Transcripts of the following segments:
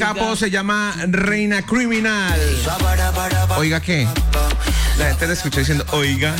Capo se llama Reina Criminal. Oiga, ¿qué? La gente le escucha diciendo, oiga.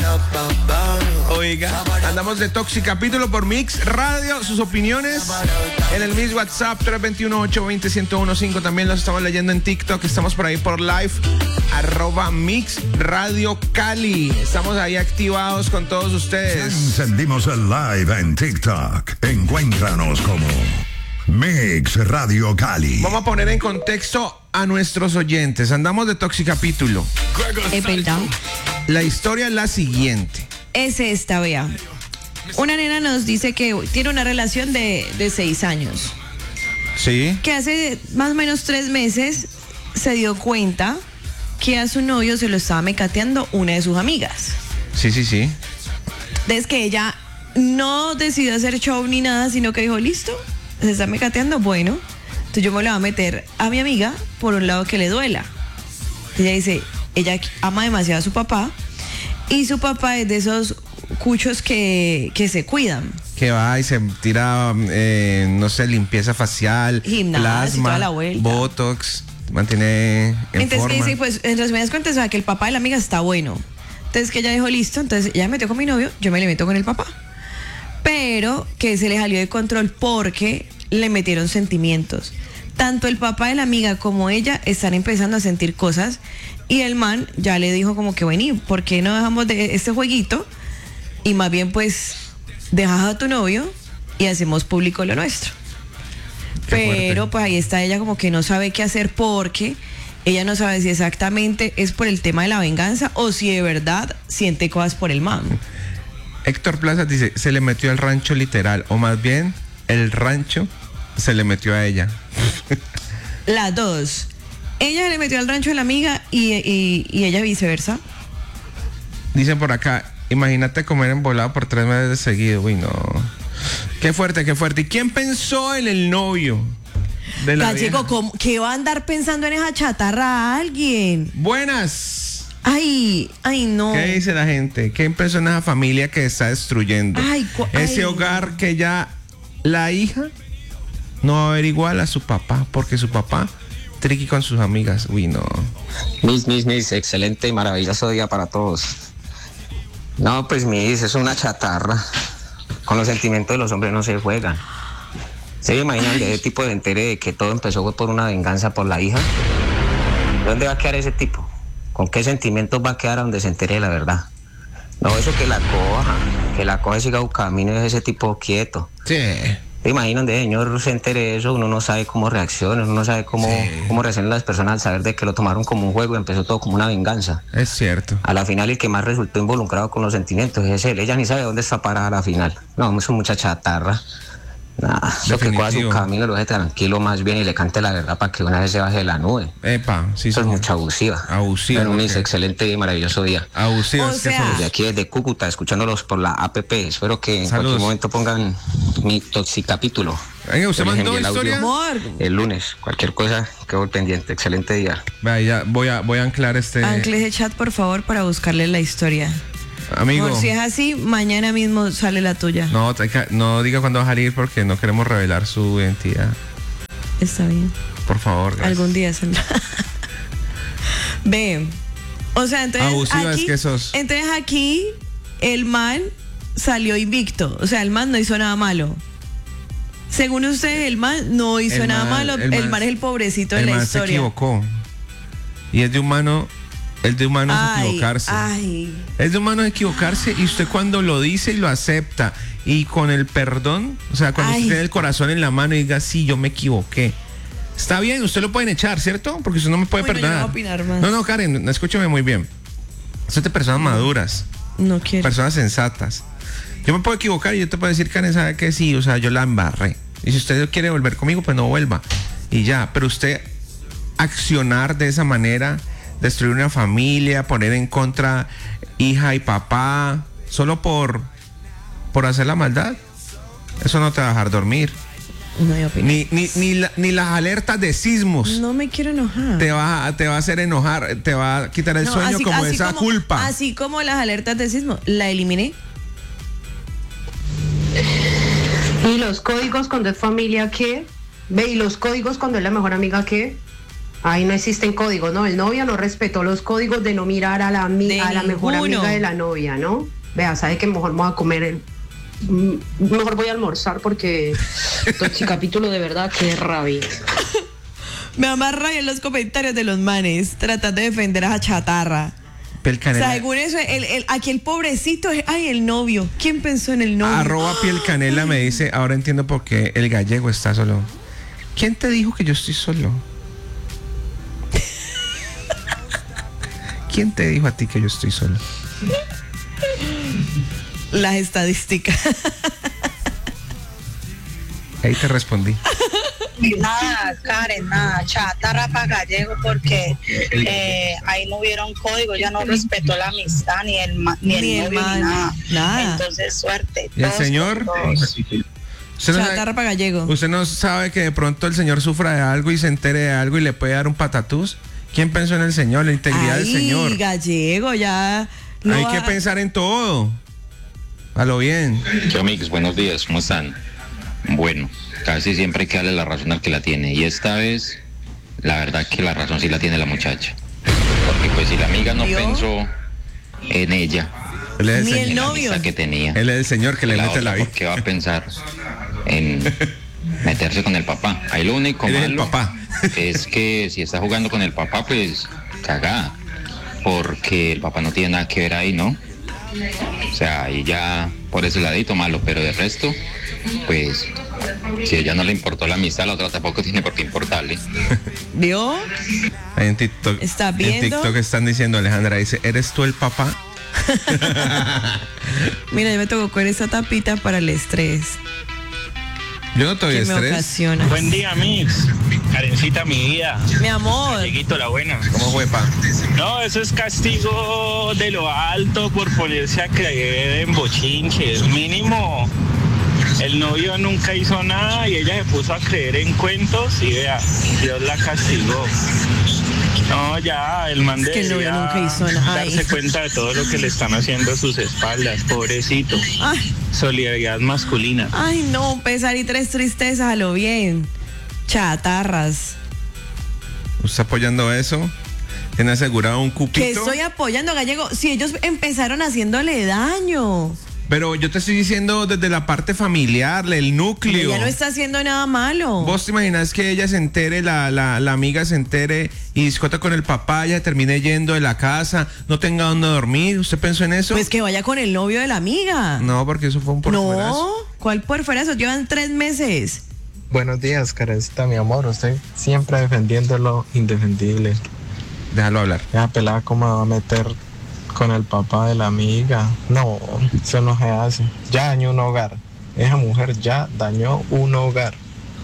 Andamos de Toxicapítulo por Mix Radio. Sus opiniones en el Mix WhatsApp 321-820-1015. También los estamos leyendo en TikTok. Estamos por ahí por live. @Mix Radio Cali. Estamos ahí activados con todos ustedes. Encendimos el live en TikTok. Encuéntranos como Mix Radio Cali. Vamos a poner en contexto a nuestros oyentes. Andamos de Toxicapítulo. Es verdad. La historia es la siguiente. Es esta, vea. Una nena nos dice que tiene una relación de 6 años. Sí. Que hace más o menos 3 meses se dio cuenta que a su novio se lo estaba mecateando una de sus amigas. Sí. Desde que ella no decidió hacer show ni nada, sino que dijo, listo, se está mecateando, bueno, entonces yo me lo voy a meter a mi amiga por un lado que le duela. Ella dice, ella ama demasiado a su papá y su papá es de esos cuchos que se cuidan. Que va y se tira, no sé, limpieza facial, gimnasia, plasma, toda la vuelta. botox, mantiene en entonces, forma. ¿qué dice? Pues en resumidas cuentas, o sea, que el papá de la amiga está bueno. Entonces que ella dijo, listo, entonces ella me metió con mi novio, yo me le meto con el papá. Pero que se le salió de control porque le metieron sentimientos. Tanto el papá de la amiga como ella están empezando a sentir cosas y el man ya le dijo como que, vení, ¿por qué no dejamos de este jueguito? Y más bien pues dejas a tu novio y hacemos público lo nuestro. Pero pues ahí está ella como que no sabe qué hacer porque ella no sabe si exactamente es por el tema de la venganza o si de verdad siente cosas por el man. Héctor Plaza dice, se le metió al rancho literal, o más bien, el rancho se le metió a ella. Las dos. Ella le metió al rancho de la amiga y ella viceversa. Dicen por acá, imagínate comer embolado por 3 meses de seguido. Uy, no. Qué fuerte. ¿Y quién pensó en el novio de la vieja? ¿Qué va a andar pensando en esa chatarra a alguien? Buenas. Ay, no. ¿Qué dice la gente? ¿Qué empezó en esa familia que está destruyendo? Ese hogar que ya la hija no va a ver igual a su papá, porque su papá triqui con sus amigas. Uy, no. Miss, excelente y maravilloso día para todos. No, pues Miss, es una chatarra. Con los sentimientos de los hombres no se juegan. ¿Se imaginan de ese tipo de entere de que todo empezó fue por una venganza por la hija? ¿Dónde va a quedar ese tipo? ¿Con qué sentimientos va a quedar a donde se entere de la verdad? No, eso que la coja y siga un camino y deje ese tipo quieto. Sí. ¿Se imaginan de señor se entere de eso? Uno no sabe cómo reacciona, uno no sabe cómo reaccionan las personas al saber de que lo tomaron como un juego y empezó todo como una venganza. Es cierto. A la final el que más resultó involucrado con los sentimientos es él. Ella ni sabe dónde está parada a la final. No, es mucha chatarra. Nada, lo que coja su camino lo deje tranquilo más bien y le cante la verdad para que una vez se baje de la nube. Epa, sí. Eso es mucha abusiva. Abusiva. Bueno, Miss, excelente y maravilloso día. Abusiva. O sea, Desde aquí desde Cúcuta, escuchándolos por la APP. Espero que en cualquier momento pongan mi Toxicapítulo. Venga, usted mandó historia. El lunes, cualquier cosa, quedo pendiente. Excelente día. Vaya, ya voy a anclar este. Ancle ese chat, por favor, para buscarle la historia. Amigo. Por si es así, mañana mismo sale la tuya. No diga cuándo va a salir porque no queremos revelar su identidad. Está bien. Por favor. Gracias. Algún día saldrá. Ve. O sea, entonces. Abusiva aquí, es que sos. Entonces aquí el man salió invicto. O sea, el man no hizo nada malo. Según usted, el man no hizo nada malo. El man es el pobrecito de la historia. El man se equivocó. Y es de humano. Es de humano equivocarse. Es de humano equivocarse y usted cuando lo dice y lo acepta y con el perdón, o sea, cuando usted tiene el corazón en la mano y diga, sí, yo me equivoqué. Está bien, usted lo pueden echar, ¿cierto? Porque usted no me puede perdonar. No voy a opinar más. No, Karen, escúchame muy bien. Usted es de personas maduras. No quiero. Personas sensatas. Yo me puedo equivocar y yo te puedo decir, Karen, sabe que sí, o sea, yo la embarré. Y si usted quiere volver conmigo, pues no vuelva. Y ya, pero usted accionar de esa manera, destruir una familia, poner en contra hija y papá, solo por hacer la maldad, eso no te va a dejar dormir. No hay opinión. Ni las alertas de sismos. No me quiero enojar. Te va a hacer enojar, te va a quitar el sueño como esa culpa. Así como las alertas de sismo, la eliminé. ¿Y los códigos cuando es familia qué? Ve, y los códigos cuando es la mejor amiga, ¿qué? Ahí no existen códigos, ¿no? El novio no respetó los códigos de no mirar a la mejor amiga de la novia, ¿no? Vea, sabe que mejor me voy a comer mejor voy a almorzar porque capítulo de verdad que rabia. Me amarra en los comentarios de los manes tratando de defender a esa chatarra. Piel Canela. O sea, según eso, aquí el pobrecito es, ay, el novio. ¿Quién pensó en el novio? @Piel Canela me dice, ahora entiendo por qué el gallego está solo. ¿Quién te dijo que yo estoy solo? ¿Quién te dijo a ti que yo estoy solo? Las estadísticas. Ahí te respondí. Nada, Karen, nada, chatarra para gallego porque ahí no hubieron código, ya no respetó la amistad, ni el novio, ni nada. Entonces, suerte. ¿Y el señor? Usted no Chatarra sabe, para gallego. ¿Usted no sabe que de pronto el señor sufra de algo y se entere de algo y le puede dar un patatús? ¿Quién pensó en el señor, la integridad del señor? Gallego, ya. Hay que pensar en todo. A lo bien. Yo, amigos, buenos días, ¿cómo están? Bueno, casi siempre hay que darle la razón al que la tiene. Y esta vez, la verdad que la razón sí la tiene la muchacha. Porque pues si la amiga no pensó en ella, Él es Ni el en la novio. amistad que tenía, Él es el señor que le la mete otra, la vida. ¿por qué va a pensar en meterse con el papá? Ahí lo único Él es el malo papá. es que si está jugando con el papá, pues cagada. Porque el papá no tiene nada que ver ahí, ¿no? O sea, ahí ya por ese ladito malo, pero de resto, pues, si a ella no le importó la amistad, la otra tampoco tiene por qué importarle. ¿Vio? Ahí en TikTok. ¿Está viendo? En TikTok están diciendo, Alejandra dice, ¿eres tú el papá? Mira, yo me tocó con esa tapita para el estrés Yo no te doy que me estrés. ocasiona. Buen día, Mix. Karencita, mi vida. Mi amor. Lleguito, la buena. ¿Cómo fue, pa? No, eso es castigo de lo alto por ponerse a creer en bochinches. Mínimo, el novio nunca hizo nada y ella se puso a creer en cuentos y vea, Dios la castigó. No, ya, el man que el novio debería nunca hizo nada. Ay. darse cuenta de todo lo que le están haciendo a sus espaldas, pobrecito. Ay, Solidaridad masculina. ay, no, pesar y tres tristezas a lo bien. Chatarras. ¿Usted apoyando eso? ¿Tiene asegurado un cupito? Que estoy apoyando, Gallego. Si ellos empezaron haciéndole daño. Pero yo te estoy diciendo desde la parte familiar, el núcleo. Ella no está haciendo nada malo. ¿Vos te imaginas que ella se entere, la amiga se entere y discuta con el papá, ella termine yendo de la casa, no tenga dónde dormir? ¿Usted pensó en eso? Pues que vaya con el novio de la amiga. No, porque eso fue un porfuerazo. No, ¿cuál porfuerazo? Llevan 3 meses. Buenos días, Karencita, mi amor. Usted siempre defendiendo lo indefendible. Déjalo hablar. Esa pelada, ¿cómo va a meter con el papá de la amiga? No, eso no se hace. Ya dañó un hogar. Esa mujer ya dañó un hogar.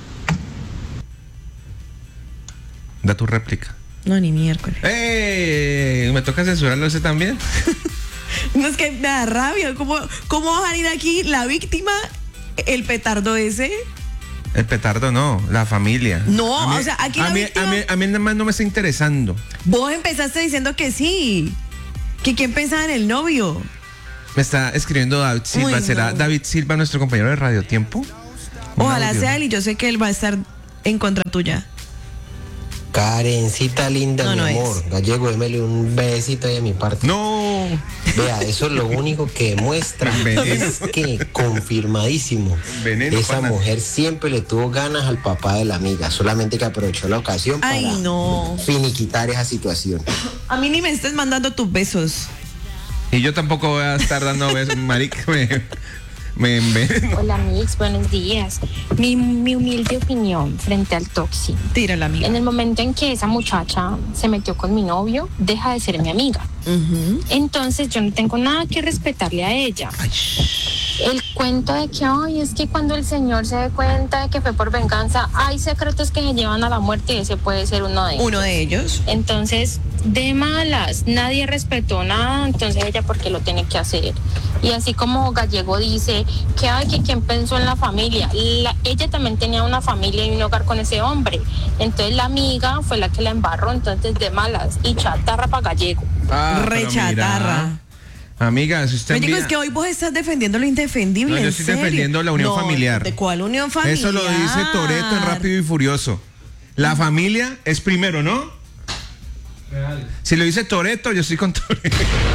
Da tu réplica. No, ni miércoles. ¡Ey! ¿Me toca censurarlo ese también? No, es que me da rabia. ¿Cómo va a salir aquí la víctima, el petardo ese? El petardo no, la familia. No, A mí- o sea, aquí la a mí, víctima- a mí nada más no me está interesando. Vos empezaste diciendo que sí. Que quién pensaba en el novio. Me está escribiendo David Silva. Uy, ¿Será no. David Silva nuestro compañero de Radio Tiempo? Un Ojalá audio. sea él y yo sé que él va a estar en contra tuya. Karencita linda, No, mi no amor. es. Gallego, démele un besito ahí de mi parte. No. Vea, eso es lo único que demuestra. Veneno. Es que confirmadísimo. Veneno, Esa pana. mujer siempre le tuvo ganas al papá de la amiga, solamente que aprovechó la ocasión para Ay, no. finiquitar esa situación. A mí ni me estés mandando tus besos. Y yo tampoco voy a estar dando besos, marica, me enveneno. Hola, Mix, buenos días. Mi humilde opinión frente al toxi. Tírala, amiga. En el momento en que esa muchacha se metió con mi novio, deja de ser mi amiga. Entonces yo no tengo nada que respetarle a ella. El cuento de que, ay, es que cuando el señor se dé cuenta de que fue por venganza, hay secretos que se llevan a la muerte y ese puede ser uno de ellos. Uno de ellos. Entonces, de malas, nadie respetó nada, entonces ella por qué lo tiene que hacer. Y así como Gallego dice que hay que quien pensó en la familia, ella también tenía una familia y un hogar con ese hombre. Entonces la amiga fue la que la embarró, entonces de malas y chatarra para Gallego. Ah, Re pero chatarra. mira, Amiga, si usted Me digo, envía... es que hoy vos estás defendiendo lo indefendible. No, yo ¿en estoy serio? defendiendo la unión familiar. ¿De cuál unión familiar? Eso lo dice Toretto en Rápido y Furioso. La familia es primero, ¿no? Real. Si lo dice Toretto, yo estoy con Toretto.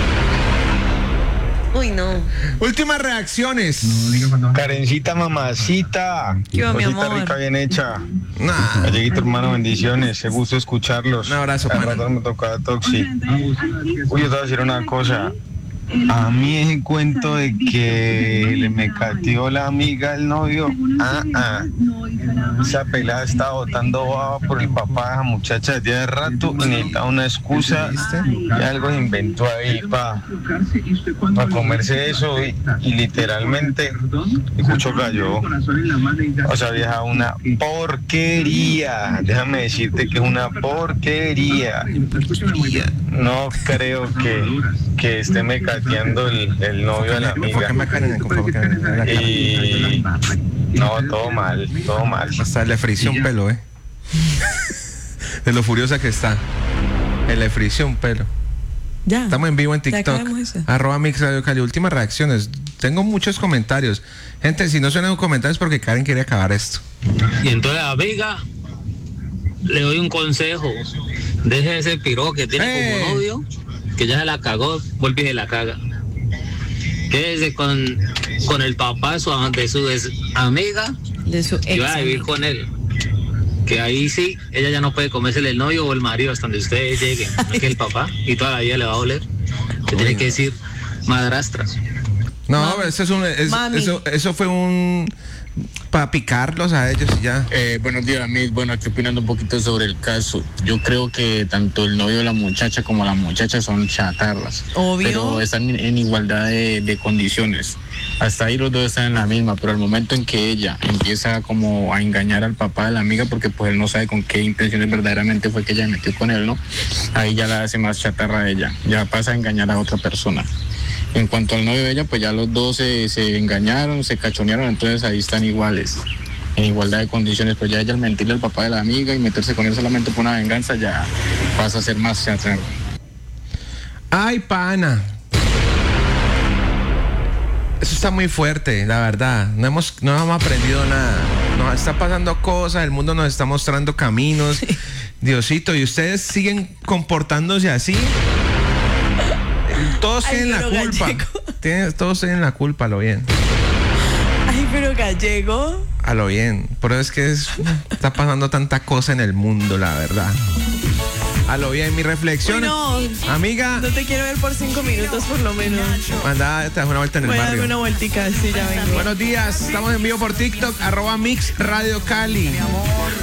Uy, no. Últimas reacciones. Karencita, mamacita. Mi amor. Rica, bien hecha. Galleguito, hermano, bendiciones. Qué gusto escucharlos. Un abrazo, al rato me tocaba Toxi. Uy, yo te voy a decir una cosa. A mí ese cuento de que le me cateó la amiga al novio, esa pelada está botando baba por el papá de esa muchacha desde hace rato y necesita una excusa y algo se inventó ahí para comerse eso y literalmente escucho cayó. O sea, vieja, una porquería. Déjame decirte que es una porquería. No creo que esté mecateando el novio de la amiga. Y no, todo mal, todo mal. Hasta le frició un pelo, de lo furiosa que está. Le frició un pelo. Ya. Estamos en vivo en TikTok. @Mix Radio Cali. Últimas reacciones. Tengo muchos comentarios. Gente, si no suenan comentarios es porque Karen quiere acabar esto. Y entonces a amiga le doy un consejo. Deje ese piro que tiene como novio, que ya se la cagó, vuelve y se la caga. Quédese con el papá de su amiga y va a vivir con él. Que ahí sí, ella ya no puede comérsele el novio o el marido hasta donde ustedes lleguen, no que el papá, y toda la vida le va a doler. Que tiene que decir madrastras. No, eso fue un... para picarlos a ellos y ya. Buenos días, Miss. Bueno, aquí opinando un poquito sobre el caso. Yo creo que tanto el novio de la muchacha como la muchacha son chatarras. Obvio. Pero están en igualdad de condiciones. Hasta ahí los dos están en la misma, pero al momento en que ella empieza como a engañar al papá de la amiga, porque pues él no sabe con qué intenciones verdaderamente fue que ella metió con él, ¿no? Ahí ya la hace más chatarra a ella. Ya pasa a engañar a otra persona. En cuanto al novio de ella, pues ya los dos se engañaron, se cachonearon, entonces ahí están iguales, en igualdad de condiciones. Pues ya ella al mentirle al papá de la amiga y meterse con él solamente por una venganza, ya pasa a ser más chatarra. Ay, pana. Eso está muy fuerte, la verdad. No hemos aprendido nada. Nos está pasando cosas, el mundo nos está mostrando caminos. Sí. Diosito, y ustedes siguen comportándose así. Todos tienen la culpa. Todos tienen la culpa, a lo bien. Ay, pero Gallego. A lo bien. Por eso es que está pasando tanta cosa en el mundo, la verdad. A lo bien, mi reflexión. No, amiga. No te quiero ver por 5 minutos por lo menos. Anda, te das una vuelta en el barrio. Voy a darme una vueltica, sí, ya vengo. Buenos días, estamos en vivo por TikTok, @Mix Radio Cali.